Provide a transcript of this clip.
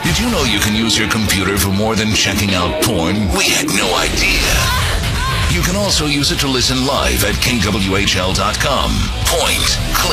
Did you know you can use your computer for more than checking out porn? We had no idea. You can also use it to listen live at kwhl.com. Point. Click.